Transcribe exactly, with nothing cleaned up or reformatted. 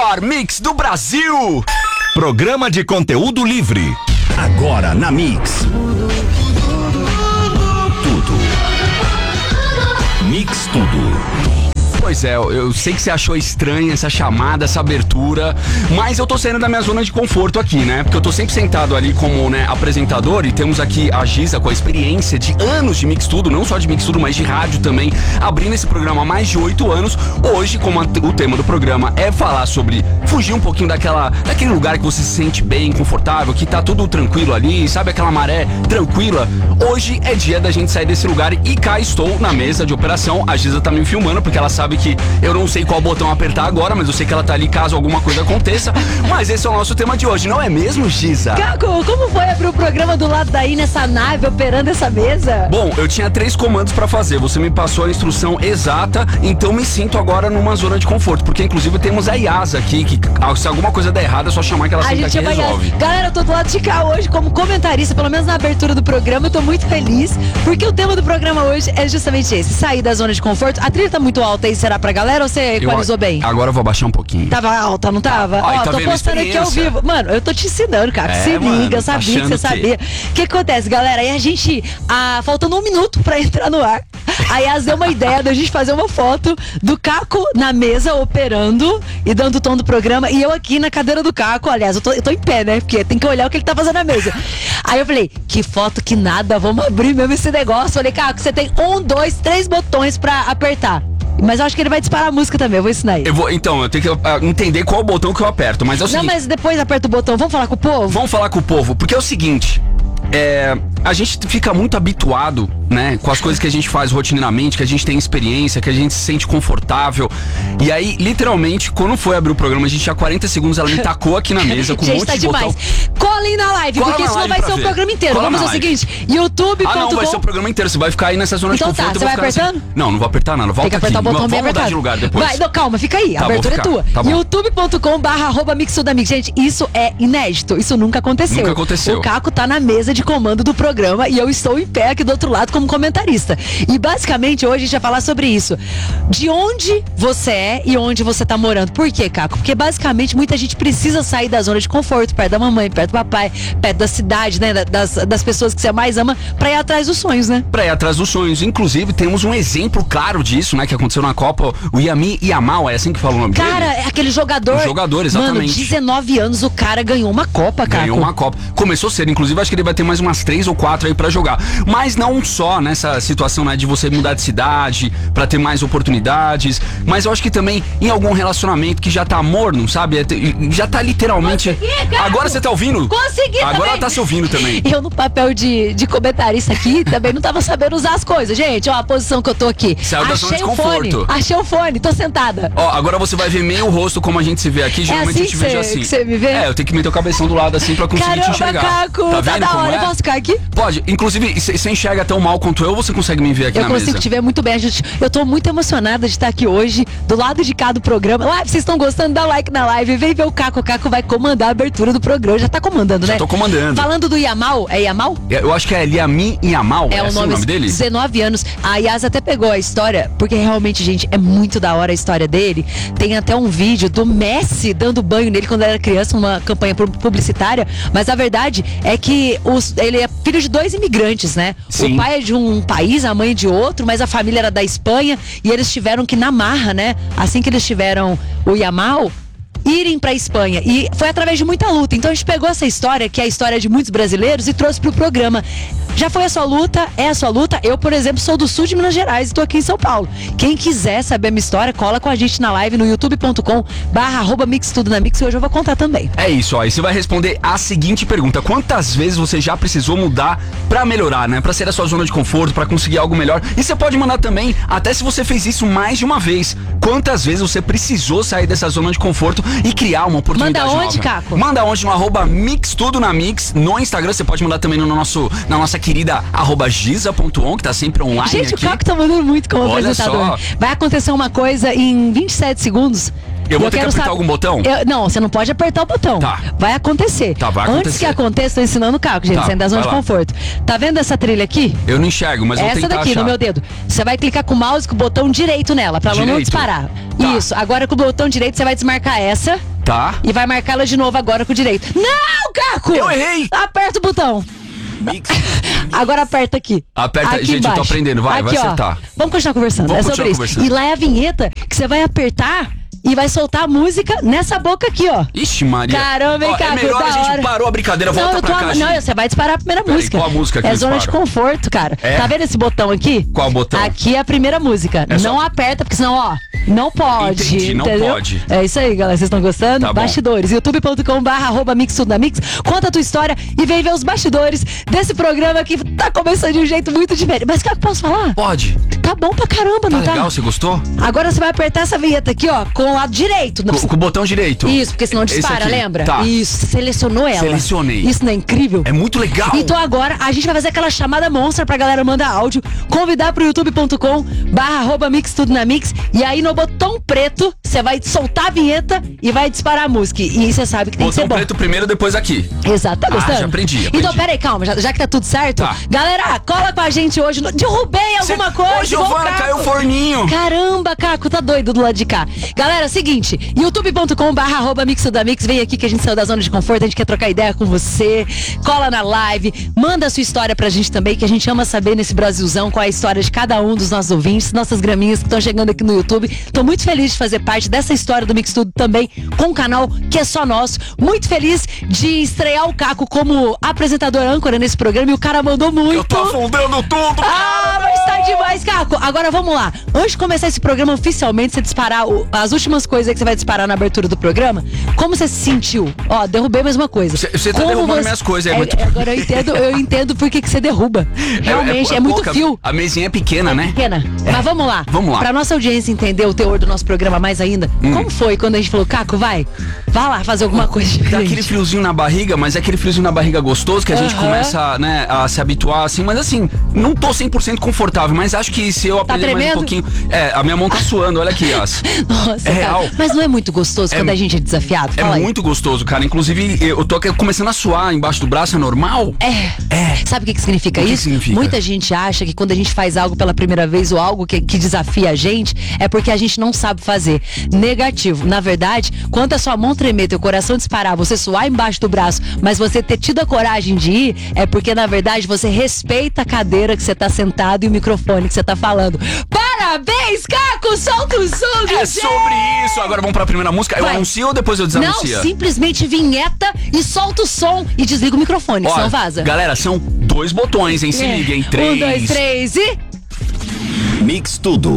melhor mix do Brasil. Programa de conteúdo livre. Agora na Mix. Tudo. Mix Tudo. Pois é, eu sei que você achou estranha essa chamada, essa abertura, mas eu tô saindo da minha zona de conforto aqui, né? Porque eu tô sempre sentado ali como, né, apresentador, e temos aqui a Giza com a experiência de anos de Mix Tudo, não só de Mix Tudo, mas de rádio também, abrindo esse programa há mais de oito anos. Hoje, como a, o tema do programa é falar sobre fugir um pouquinho daquela, daquele lugar que você se sente bem, confortável, que tá tudo tranquilo ali, sabe aquela maré tranquila? Hoje é dia da gente sair desse lugar e cá estou na mesa de operação. A Giza tá me filmando porque ela sabe que eu não sei qual botão apertar agora, mas eu sei que ela tá ali caso alguma coisa aconteça. Mas esse é o nosso tema de hoje, não é mesmo, Giza? Caco, como foi abrir o programa do lado daí nessa nave, operando essa mesa? Bom, eu tinha três comandos pra fazer, você me passou a instrução exata, então me sinto agora numa zona de conforto, porque inclusive temos a Yasa aqui, que se alguma coisa der errado é só chamar que ela senta aqui e resolve. Galera, eu tô do lado de cá hoje como comentarista, pelo menos na abertura do programa, eu tô muito feliz, porque o tema do programa hoje é justamente esse, sair da zona de conforto. A trilha tá muito alta aí, será pra galera ou você equalizou eu, bem? Agora eu vou abaixar um pouquinho. Tava alta, não tava? Ó, Ó, tá tô postando aqui ao vivo. Mano, eu tô te ensinando, cara. É, se mano, liga, eu sabia que você que... sabia. O que acontece, galera? Aí a gente, ah, faltando um minuto pra entrar no ar, a Yas deu uma ideia da gente fazer uma foto do Caco na mesa, operando e dando o tom do programa, e eu aqui na cadeira do Caco. Aliás, eu tô, eu tô em pé, né? Porque tem que olhar o que ele tá fazendo na mesa. Aí eu falei, que foto que nada, vamos abrir mesmo esse negócio. Falei, Caco, você tem um, dois, três botões pra apertar. Mas eu acho que ele vai disparar a música também, eu vou ensinar ele. Eu vou, então, eu tenho que uh, entender qual botão que eu aperto, mas é o seguinte... Não, mas depois aperta o botão, vamos falar com o povo? Vamos falar com o povo, porque é o seguinte... É, a gente fica muito habituado, né, com as coisas que a gente faz rotineiramente, que a gente tem experiência, que a gente se sente confortável. E aí, literalmente, quando foi abrir o programa, a gente tinha quarenta segundos, ela me tacou aqui na mesa com um monte tá de demais. botão. Colhem na live, Cola porque na isso não live vai ser ver. o programa inteiro. Cola Vamos ao seguinte, youtube ponto com... Ah, não, vai ser o programa inteiro, você vai ficar aí nessa zona então de conforto. Tá, você vai apertando? Nessa... Não, não vou apertar nada, volta tem que apertar aqui. o botão não, bem vamos apertado. mudar de lugar depois. Vai, não, calma, fica aí, tá, a abertura é tua. Tá youtube ponto com barra arroba Mix Tudo Mix. Gente, isso é inédito, isso nunca aconteceu. Nunca aconteceu. O Caco tá na mesa de comando do programa e eu estou em pé aqui do outro lado como comentarista. E basicamente hoje a gente vai falar sobre isso. De onde você é e onde você tá morando. Por quê, Caco? Porque basicamente muita gente precisa sair da zona de conforto, perto da mamãe, perto do papai, perto da cidade, né? Das, das pessoas que você mais ama, pra ir atrás dos sonhos, né? Pra ir atrás dos sonhos. Inclusive, temos um exemplo claro disso, né? Que aconteceu na Copa, o Yami Yamal, é assim que fala o nome cara, dele? Cara, é aquele jogador. O jogador, exatamente. Mano, dezenove anos, o cara ganhou uma Copa, cara. Ganhou uma Copa. Começou cedo, inclusive acho que ele vai ter mais umas três ou quatro aí pra jogar. Mas não só nessa situação, né, de você mudar de cidade pra ter mais oportunidades, mas eu acho que também em algum relacionamento que já tá morno, sabe? Já tá literalmente... Consegui, agora você tá ouvindo? Consegui Agora também. ela tá se ouvindo também. Eu no papel de, de comentarista aqui também não tava sabendo usar as coisas. Gente, ó, a posição que eu tô aqui. Saiu da zona de o fone, conforto. achei o fone, tô sentada. Ó, agora você vai ver meio o rosto como a gente se vê aqui. Geralmente assim a gente veja cê, assim. Que você me vê? É, eu tenho que meter o cabeção do lado assim pra conseguir Caramba, te enxergar. Caco, tá tá vendo da como hora. é? Eu posso ficar aqui? Pode. Inclusive, você enxerga tão mal quanto eu ou você consegue me ver aqui eu na mesa? Eu consigo te ver muito bem. Gente, eu tô muito emocionada de estar aqui hoje, do lado de cá do programa. Live, vocês estão gostando? Dá like na live. Vem ver o Caco. O Caco vai comandar a abertura do programa. Já tá comandando, Já né? tô comandando. Falando do Yamal, é Yamal? Eu acho que é Yami Yamal. É, é o assim nome, o nome dele? dezenove anos. A Yas até pegou a história, porque realmente, gente, é muito da hora a história dele. Tem até um vídeo do Messi dando banho nele quando ele era criança, numa campanha publicitária. Mas a verdade é que os, ele é filho de dois imigrantes, né? Sim. O pai é de um país, a mãe de outro, mas a família era da Espanha e eles tiveram que, na marra, né? Assim que eles tiveram o Yamal, irem pra Espanha. E foi através de muita luta. Então a gente pegou essa história, que é a história de muitos brasileiros, e trouxe pro programa. Já foi a sua luta? É a sua luta? Eu, por exemplo, sou do sul de Minas Gerais e tô aqui em São Paulo. Quem quiser saber a minha história, cola com a gente na live no youtube ponto com barra arroba Mix Tudo na Mix, e hoje eu vou contar também. É isso, ó. E você vai responder a seguinte pergunta: quantas vezes você já precisou mudar pra melhorar, né? Pra sair da sua zona de conforto, pra conseguir algo melhor? E você pode mandar também, até se você fez isso mais de uma vez. Quantas vezes você precisou sair dessa zona de conforto e criar uma oportunidade nova? Manda onde, nova? Caco? Manda onde? No arroba Mix Tudo na Mix. No Instagram você pode mandar também no nosso, na nossa querida arroba giza ponto on, que tá sempre online. Gente, aqui. o Caco tá mandando muito como Olha apresentador. só. Vai acontecer uma coisa em vinte e sete segundos. Eu vou eu ter que apertar saber... algum botão? Eu... Não, você não pode apertar o botão. Tá. Vai acontecer. Tá, vai Antes acontecer. que aconteça, tô ensinando o Caco, gente, Tá, saindo da zona vai de lá. conforto. Tá vendo essa trilha aqui? Eu não enxergo, mas eu vou Essa tentar daqui, achar. no meu dedo. Você vai clicar com o mouse com o botão direito nela, pra ela não Direito. disparar. Tá. Isso. Agora com o botão direito você vai desmarcar essa. Tá. E vai marcar ela de novo agora com o direito. Não, Caco! Eu errei! Aperta o botão. Mix. Agora aperta aqui. Aperta, aqui gente, embaixo. eu tô aprendendo, vai, aqui, vai ó. acertar. Vamos continuar conversando, Vamos é sobre continuar isso. conversando. E lá é a vinheta que você vai apertar e vai soltar a música nessa boca aqui, ó. Ixi, Maria. Caramba, hein, Ó, Caco, é melhor da a gente hora. parou a brincadeira, Não, volta eu tô pra cá, am- gente. não, você vai disparar a primeira Peraí, música. qual a música que é eu zona de disparo? conforto, cara. É? Tá vendo esse botão aqui? Qual botão? Aqui é a primeira música. É só- Não aperta, porque senão, ó, não pode. Entendi, não entendeu? pode. É isso aí, galera. Vocês estão gostando? Tá bom. Bastidores. youtube ponto com barra arroba mix tudo na mix. Conta a tua história e vem ver os bastidores desse programa que tá começando de um jeito muito diferente. Mas, cara, posso falar? Pode. Tá bom pra caramba, não Tá tá? legal, você gostou? Agora você vai apertar essa vinheta aqui, ó, com o lado direito. Não Com, com o botão direito. Isso, porque senão Esse dispara, aqui. lembra? Tá. Isso, selecionou ela. Selecionei. Isso não é incrível? É muito legal. Então agora a gente vai fazer aquela chamada monstra pra galera mandar áudio, convidar pro youtube ponto com barra arroba mix tudo na mix, e aí no botão preto você vai soltar a vinheta e vai disparar a música. E você sabe que tem que Botão ser bom. preto primeiro, depois aqui. Exato, tá Ah, gostando? já aprendi, aprendi. Então pera aí, calma, já, já que tá tudo certo, Tá. galera, cola com a gente hoje. No... Derrubei alguma Cê- coisa. Ô, Giovana, igual o caiu o Caco. forninho. Caramba, Caco, tá doido do lado de cá. Galera, seguinte, youtube ponto com barra arroba mix da mix, vem aqui que a gente saiu da zona de conforto, a gente quer trocar ideia com você, cola na live, manda a sua história pra gente também, que a gente ama saber nesse Brasilzão qual é a história de cada um dos nossos ouvintes, nossas graminhas que estão chegando aqui no YouTube. Tô muito feliz de fazer parte dessa história do Mix Tudo também, com um canal que é só nosso. Muito feliz de estrear o Caco como apresentador âncora nesse programa, e o cara mandou muito. Eu tô afundando tudo. Ah, mas tá demais, Caco. Agora vamos lá. Antes de começar esse programa oficialmente, você disparar o- as últimas coisas que você vai disparar na abertura do programa, como você se sentiu? Ó, derrubei mais uma coisa. Você- você tá Como derrubando minhas coisas, é É, muito- é, agora eu entendo, eu entendo por que que você derruba. Realmente, é, muito pouca- fio. A mesinha é pequena, né? Pequena. Mas vamos lá. Vamos lá. Pra nossa audiência entender o teor do nosso programa mais ainda, Hum. como foi quando a gente falou, Caco, vai, vai lá fazer alguma coisa Dá diferente. aquele friozinho na barriga, mas é aquele friozinho na barriga gostoso que a gente Aham. começa, né, a se habituar, assim. Mas assim, não tô cem por cento confortável, mas acho que se eu aprender mais um tremendo? pouquinho... É, a minha mão tá suando, olha aqui, as. Nossa, É cara. real. Mas não é muito gostoso É- quando a gente é desafiado? É Fala aí. muito gostoso, cara. Inclusive, eu tô aqui começando a suar embaixo do braço, é normal? É. É. Sabe o que, que significa O que isso? significa? Muita gente acha que quando a gente faz algo pela primeira vez ou algo que, que desafia a gente, é porque a gente não sabe fazer. Negativo. Na verdade, quando a sua mão tremer, teu coração disparar, você suar embaixo do braço, mas você ter tido a coragem de ir, é porque na verdade você respeita a cadeira que você tá sentado e o microfone que você tá falando. Parabéns, Caco! Solta o som, D J! É sobre isso. Agora vamos pra primeira música. Eu Vai. anuncio ou depois eu desanuncio? Não, simplesmente vinheta e solta o som e desliga o microfone, Ó, senão vaza. Galera, são dois botões, hein? Se É. liguem. Um, Três. dois, três e... Mix Tudo